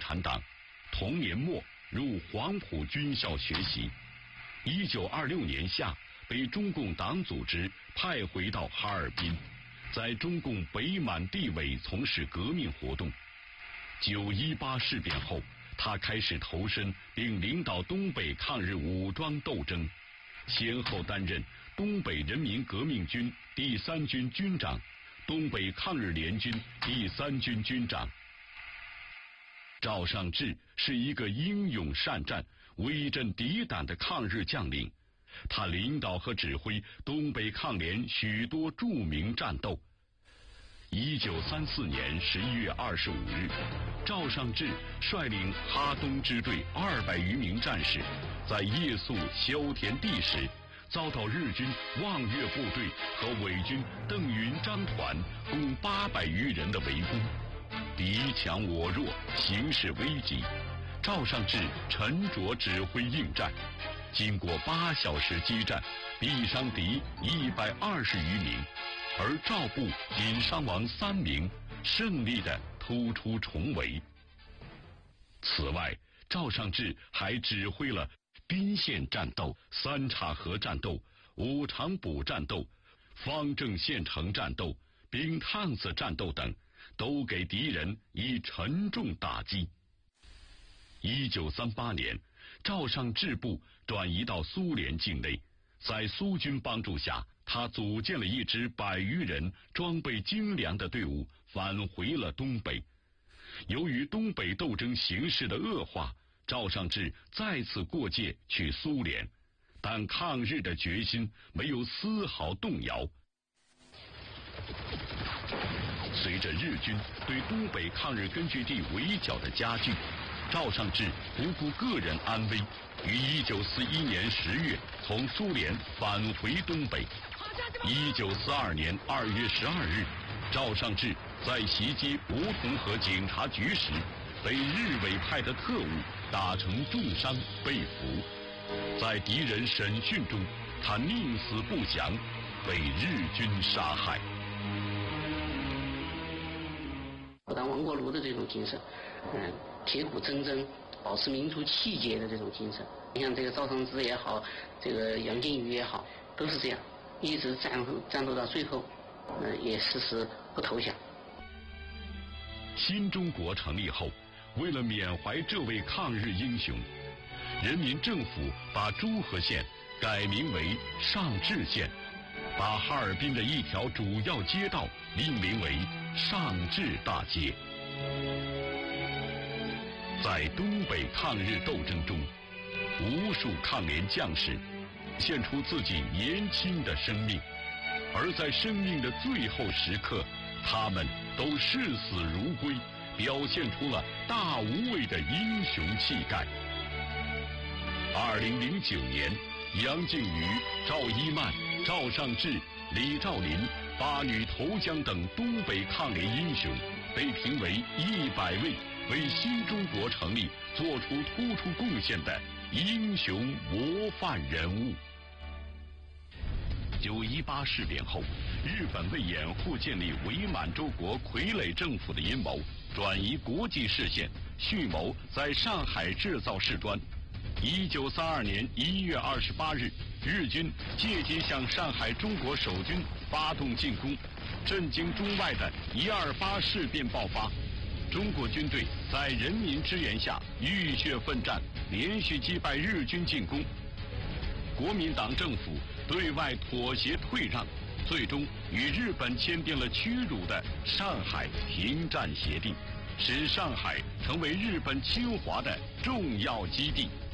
产党，同年末入黄埔军校学习。1926年夏，被中共党组织派回到哈尔滨，在中共北满地委从事革命活动。9·18事变后，他开始投身并领导东北抗日武装斗争，先后担任东北人民革命军第3军军长、东北抗日联军第3军军长。赵尚志是一个英勇善战、威震敌胆的抗日将领，他领导和指挥东北抗联许多著名战斗。1934年11月25日，赵尚志率领哈东支队200余名战士，在夜宿萧田地时，遭到日军望岳部队和伪军邓云章团共800余人的围攻，敌强我弱，形势危急。赵尚志沉着指挥应战，经过8小时激战，毙伤敌120余名，而赵部仅伤亡3名，胜利地突出重围。此外，赵尚志还指挥了宾县战斗、三岔河战斗、五常堡战斗、方正县城战斗、冰烫子战斗等，都给敌人以沉重打击。1938年，赵尚志部转移到苏联境内，在苏军帮助下，他组建了一支100余人、装备精良的队伍，返回了东北。由于东北斗争形势的恶化，赵尚志再次过界去苏联，但抗日的决心没有丝毫动摇。随着日军对东北抗日根据地围剿的加剧，赵尚志不顾个人安危，于1941年10月从苏联返回东北。1942年2月12日，赵尚志在袭击梧桐河警察局时，被日伪派的特务打成重伤被俘。在敌人审讯中，他宁死不降，被日军杀害。 不当亡国奴的这种精神，铁骨铮铮，保持民族气节的这种精神。你像这个赵尚志也好，这个杨靖宇也好，都是这样，一直战斗到最后，也迟迟不投降。 新中国成立后，为了缅怀这位抗日英雄，人民政府把诸河县改名为尚志县，把哈尔滨的一条主要街道命名为尚志大街。在东北抗日斗争中，无数抗联将士献出自己年轻的生命，而在生命的最后时刻，他们都视死如归，表现出了大无畏的英雄气概。2009年，杨靖宇、赵一曼、赵尚志、李兆林、八女投江等东北抗联英雄被评为100位为新中国成立做出突出贡献的英雄模范人物。9·18事变后，日本为掩护建立伪满洲国傀儡政府的阴谋，转移国际视线，蓄谋在上海制造事端。1932年1月28日，日军借机向上海中国守军发动进攻，震惊中外的128事变爆发。中国军队在人民支援下浴血奋战，连续击败日军进攻。国民党政府对外妥协退让，最终与日本签订了屈辱的上海停战协定，使上海成为日本侵华的重要基地。